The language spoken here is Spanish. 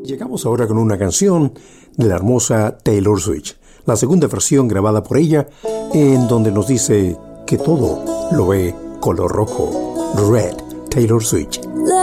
Llegamos ahora con una canción de la hermosa Taylor Swift, la segunda versión grabada por ella, en donde nos dice que todo lo ve color rojo. Red, Taylor Swift.